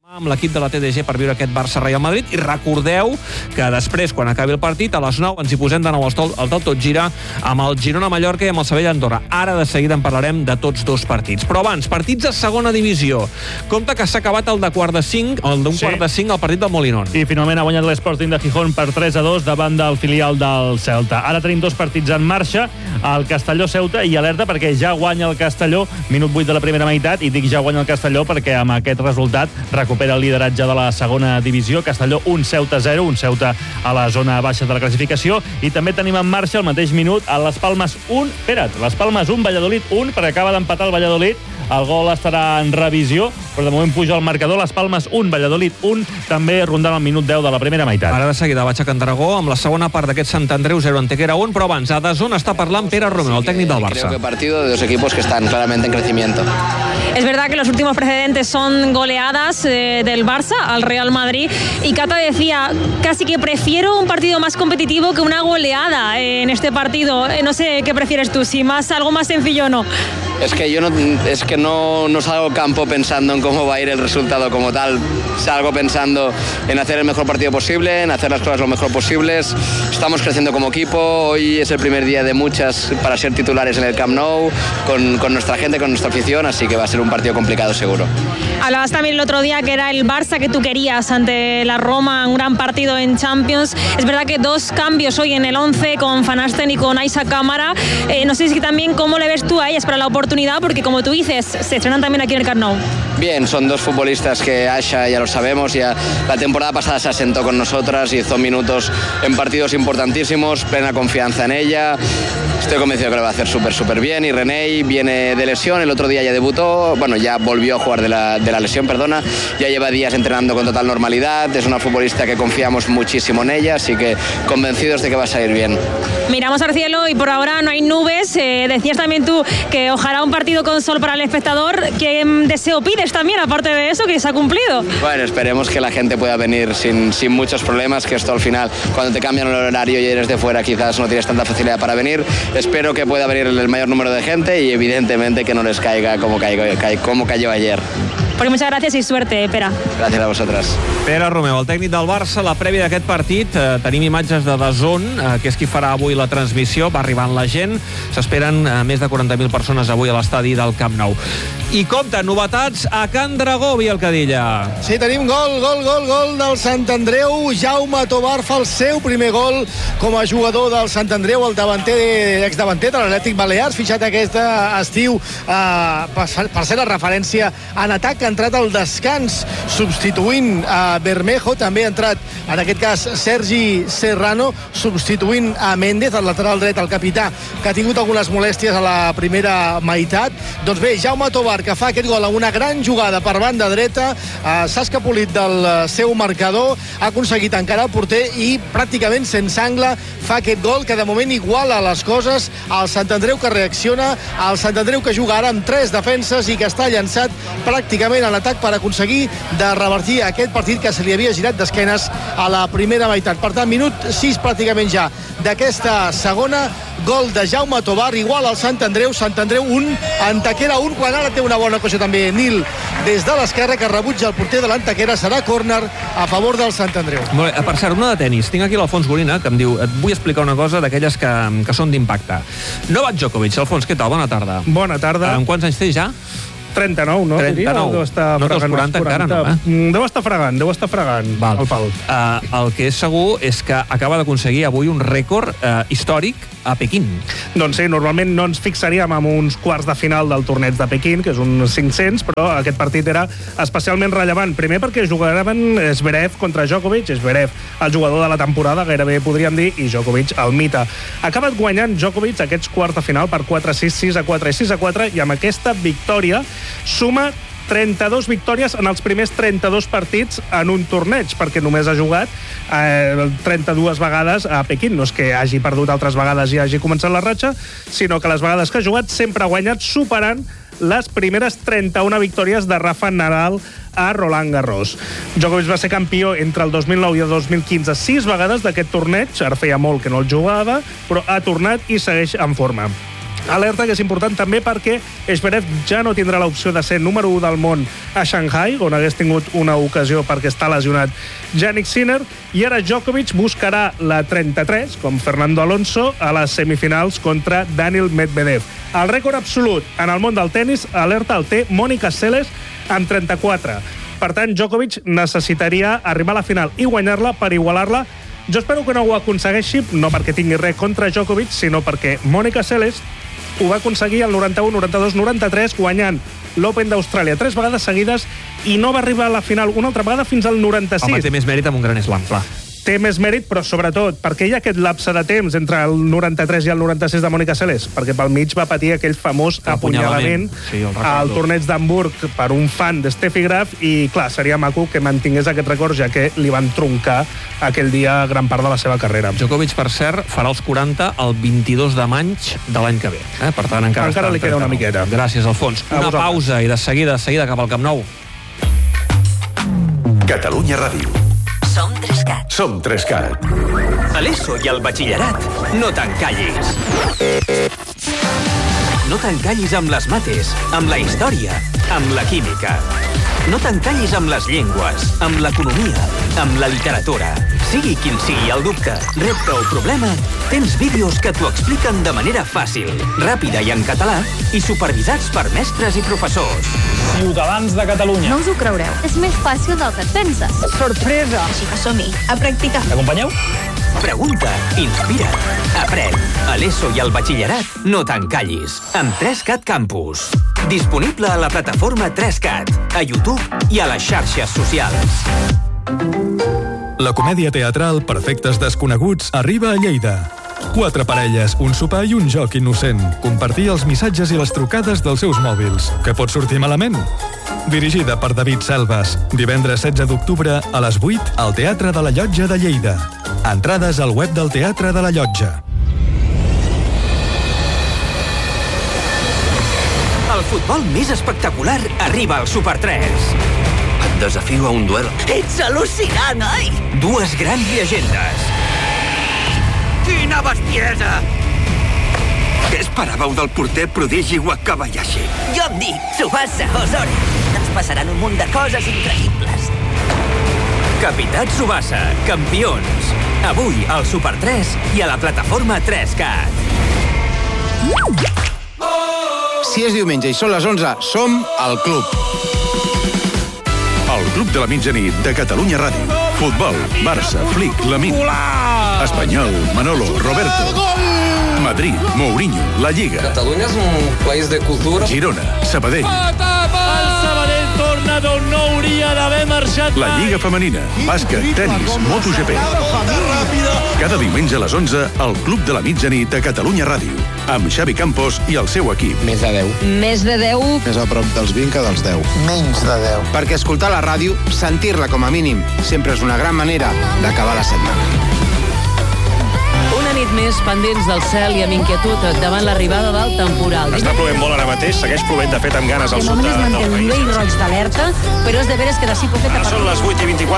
amb l'equip de la TDG per viure aquest Barça-Real Madrid, i recordeu que després, quan acabi el partit, a les 9 ens hi posem de nou al Tot Gira amb el Girona-Mallorca i amb el Sevilla-Andorra. Ara de seguida en parlarem de tots dos partits. Però abans, partits de segona divisió. Compte que s'ha acabat el de quart de 5, el d'un quart de 5, el partit del Molinón. I finalment ha guanyat l'Sporting de Gijón per 3-2 davant del filial del Celta. Ara tenim dos partits en marxa, el Castelló-Ceuta, i alerta perquè ja guanya el Castelló, minut 8 de la primera meitat, i dic ja guanya el Castelló perquè amb aquest resultat recupera el lideratge de la segona divisió. Castelló 1, Ceuta 0, un Ceuta a la zona baixa de la classificació. I també tenim en marxa al mateix minut a Les Palmes 1, Les Palmes 1, Valladolid 1, perquè acaba d'empatar el Valladolid. El gol estarà en revisió, però de moment puja el marcador. Les Palmes 1, Valladolid 1, també rondant el minut 10 de la primera meitat. Ara de seguida vaig a Can Dragó amb la segona part d'aquest Sant Andreu 0, Antequera 1, però abans a DAZN està parlant Pere Romeu, el tècnic del Barça. Creo que partido de dos equipos que están claramente en crecimiento. Es verdad que los últimos precedentes son goleadas del Barça al Real Madrid, y Cata decía casi que prefiero un partido más competitivo que una goleada en este partido. No sé qué prefieres tú, si algo más sencillo o no. Es que yo no salgo al campo pensando en cómo va a ir el resultado como tal. Salgo pensando en hacer el mejor partido posible, en hacer las cosas lo mejor posibles. Estamos creciendo como equipo. Hoy es el primer día de muchas para ser titulares en el Camp Nou, con nuestra gente, con nuestra afición, así que va a ser un partido complicado seguro. Hablabas también el otro día que era el Barça que tú querías ante la Roma, un gran partido en Champions. Es verdad que dos cambios hoy en el 11 con Van Asten y con Aiza Cámara. No sé si también cómo le ves tú a ellas para la oportunidad, porque como tú dices, se estrenan también aquí en el Camp Nou. Bien, son dos futbolistas que Aisha ya lo sabemos, ya la temporada pasada se asentó con nosotras, hizo minutos en partidos importantísimos, plena confianza en ella. Estoy convencido que lo va a hacer súper bien. Y René viene de lesión, el otro día ya debutó, bueno, ya volvió a jugar de la lesión, perdona, ya lleva días entrenando con total normalidad, es una futbolista que confiamos muchísimo en ella, así que convencidos de que va a salir bien. Miramos al cielo y por ahora no hay nubes. Decías también tú que ojalá un partido con sol para el espectador. ¿Qué deseo pides también, aparte de eso, que se ha cumplido? Bueno, esperemos que la gente pueda venir sin muchos problemas, que esto al final, cuando te cambian el horario y eres de fuera, quizás no tienes tanta facilidad para venir. Espero que pueda venir el mayor número de gente y evidentemente que no les caiga como cayó ayer. Pues muchas gracias y suerte, Pere. Gràcies a vosaltres. Pere Romeu, el tècnic del Barça, la prèvia d'aquest partit. Tenim imatges de DAZN, que és qui farà avui la transmissió. Va arribant la gent. S'esperen més de 40.000 persones avui a l'estadi del Camp Nou. I compte, novetats a Can Dragó, Biel Cadilla. Sí, tenim gol del Sant Andreu. Jaume Tobar fa el seu primer gol com a jugador del Sant Andreu, el exdavanter de l'Atlètic Balears, fitxat aquest estiu, per ser la referència en atac, ha entrat al descans substituint a Bermejo. També ha entrat, en aquest cas, Sergi Serrano substituint a Méndez, el lateral dret, el capità, que ha tingut algunes molèsties a la primera meitat. Doncs bé, Jaume Tobar, que fa aquest gol amb una gran jugada per banda dreta, s'ha escapolit del seu marcador, ha aconseguit encarar el porter i pràcticament sense angle fa aquest gol que de moment iguala les coses. El Sant Andreu que reacciona, el Sant Andreu que juga ara amb 3 defenses i que està llançat pràcticament en l'atac per aconseguir de revertir aquest partit que se li havia girat d'esquenes a la primera meitat. Per tant, minut 6 pràcticament ja d'aquesta segona. Gol de Jaume Tobar, igual al Sant Andreu 1, Antequera 1, quan ara té una bona ocasió també Nil des de l'esquerra, que rebutja el porter de l'Antequera. Serà córner a favor del Sant Andreu. Molt bé, per cert, una de tenis. Tinc aquí l'Alfons Gorina, que em diu: et vull explicar una cosa d'aquelles que són d'impacte. Novak Djokovic. Alfons, què tal? Bona tarda. Bona tarda. Amb quants anys té ja? 39, no? 39. Deu estar no dels 40 encara, no? Deu estar fregant Val. el pal. El que és segur és que acaba d'aconseguir avui un rècord històric a Pequín. Doncs sí, normalment no ens fixaríem en uns quarts de final del torneig de Pequín, que és un 500, però aquest partit era especialment rellevant. Primer perquè jugaven Zverev contra Djokovic, Zverev el jugador de la temporada, gairebé podríem dir, i Djokovic el mite. Ha acabat guanyant Djokovic aquests quarts de final per 4-6, 6-4 i 6-4, i amb aquesta victòria suma 32 victòries en els primers 32 partits en un torneig, perquè només ha jugat 32 vegades a Pequín. No és que hagi perdut altres vegades i hagi començat la ratxa, sinó que les vegades que ha jugat sempre ha guanyat, superant les primeres 31 victòries de Rafa Nadal a Roland Garros. Djokovic va ser campió entre el 2009 i el 2015 6 vegades d'aquest torneig. Ara feia molt que no el jugava, però ha tornat i segueix en forma. Alerta que és important també perquè Zverev ja no tindrà l'opció de ser número 1 del món a Shanghai, on hagués tingut una ocasió perquè està lesionat Jannik Sinner, i ara Djokovic buscarà la 33, com Fernando Alonso, a les semifinals contra Daniil Medvedev. El rècord absolut en el món del tennis, alerta, el té Mónica Seles amb 34. Per tant, Djokovic necessitaria arribar a la final i guanyar-la per igualar-la. Jo espero que no ho aconsegueixi, no perquè tingui res contra Djokovic, sinó perquè Mónica Seles ho va aconseguir el 91, 92, 93, guanyant l'Open d'Austràlia 3 vegades seguides i no va arribar a la final una altra vegada fins al 96. Home, té més mèrit amb un gran slam, clar. Té més mèrit, però sobretot perquè hi ha aquest lapse de temps entre el 93 i el 96 de Mónica Seles, perquè pel mig va patir aquell famós apunyalament al torneig d'Hamburg per un fan de Steffi Graf, i clar, seria maco que mantingués aquest rècord, ja que li van troncar aquell dia gran part de la seva carrera. Djokovic, per cert, farà els 40 el 22 de maig de l'any que ve. Per tant, encara li queda una miqueta. Gràcies, Alfons. Una pausa i de seguida cap al Camp Nou. Catalunya Ràdio. Som 3CAT. Som 3CAT. A l'ESO i al batxillerat, no t'encallis. No t'encallis amb les mates, amb la història, amb la química. No t'encallis amb les llengües, amb l'economia, amb la literatura. Sigui quin sigui el dubte, repte o problema, tens vídeos que t'ho expliquen de manera fàcil, ràpida i en català, i supervisats per mestres i professors. Ciutadans de Catalunya. No us ho creureu. És més fàcil del que et penses. Sorpresa! Així que som-hi, a practicar. M'acompanyeu? Pregunta, inspira't, aprèn. A l'ESO i al batxillerat, no t'encallis. Amb 3CAT Campus. Disponible a la plataforma 3CAT, a YouTube i a les xarxes socials. La comèdia teatral Perfectes desconeguts arriba a Lleida. 4 parelles, un sopar i un joc innocent. Compartir els missatges i les trucades dels seus mòbils. Què pot sortir malament? Dirigida per David Selves. Divendres 16 d'octubre a les 8 al Teatre de la Llotja de Lleida. Entrades al web del Teatre de la Llotja. El futbol més espectacular arriba al Super 3. Et desafio a un duel. Ets al·lucinant, oi? Dues grans llegendes. Quina bestiesa! Què esperàveu del porter prodigi Wakabayashi? Jo em dic Tsubasa Ozori. Ens passaran un munt de coses increïbles. Capità Tsubasa, campions. Avui al Super 3 i a la plataforma 3CAT. Si és diumenge i són les 11, som al Club. El Club de la Mitjanit de Catalunya Ràdio. Futbol, Barça, Flick, Lamine. Espanyol, Manolo, Roberto. Madrid, Mourinho, La Lliga. Catalunya és un país de cultura. Girona, Sabadell. El Sabadell torna d'on no hauria d'haver marxat. La Lliga Femenina, bàsquet, tenis, MotoGP. Cada diumenge a les 11, al Club de la Mitjanit a Catalunya Ràdio. Amb Xavi Campos i el seu equip. Més de 10. Més de 10. Més a prop dels 20 que dels 10. Menys de 10. Perquè escoltar la ràdio, sentir-la com a mínim, sempre és una gran manera d'acabar la setmana. Una nit més pendents del cel i amb inquietud davant l'arribada del temporal. Està plovent molt ara mateix, segueix plovent de fet amb ganes al sud del país. El nivell roig d'alerta, però és de veres que d'ací poqueta... Ara són les 8:24.